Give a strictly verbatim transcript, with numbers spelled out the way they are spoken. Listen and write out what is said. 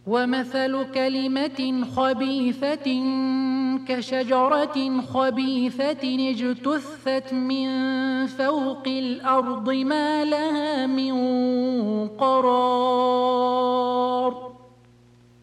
ومثل كلمة خبيثة كشجرة خبيثة اجتثت من فوق الأرض ما لها من قرار.